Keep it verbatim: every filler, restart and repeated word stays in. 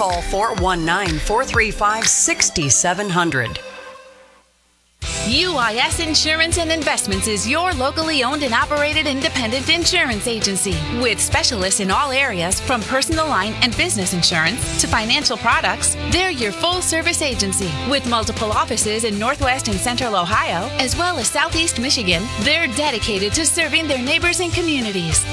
call four one nine, four three five, six seven zero zero. U I S Insurance and Investments is your locally owned and operated independent insurance agency with specialists in all areas from personal line and business insurance to financial products. They're your full-service agency with multiple offices in Northwest and Central Ohio, as well as Southeast Michigan. They're dedicated to serving their neighbors and communities.